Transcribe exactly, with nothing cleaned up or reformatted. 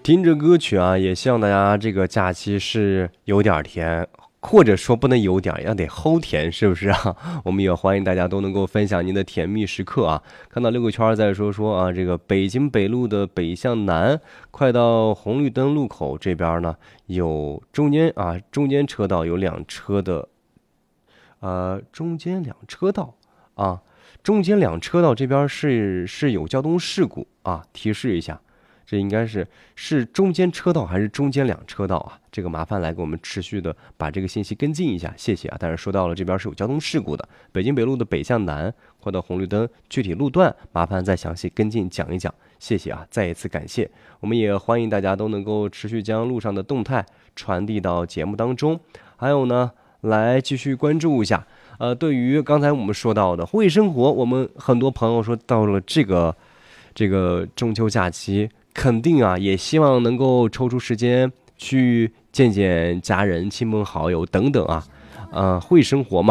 听着歌曲啊，也希望大家这个假期是有点甜，或者说不能有点，要得齁甜，是不是啊？我们也欢迎大家都能够分享您的甜蜜时刻啊。看到六个圈再说说啊，这个北京北路的北向南，快到红绿灯路口这边呢，有中间啊，中间车道有两车的，呃，中间两车道啊，中间两车道这边是是有交通事故啊，提示一下。这应该是是中间车道还是中间两车道啊？这个麻烦来给我们持续的把这个信息跟进一下，谢谢啊。但是说到了这边是有交通事故的，北京北路的北向南快到红绿灯，具体路段麻烦再详细跟进讲一讲，谢谢啊，再一次感谢。我们也欢迎大家都能够持续将路上的动态传递到节目当中，还有呢，来继续关注一下。呃，对于刚才我们说到的会生活，我们很多朋友说到了这个这个中秋假期。肯定啊，也希望能够抽出时间去见见家人、亲朋好友等等啊，呃，会生活嘛。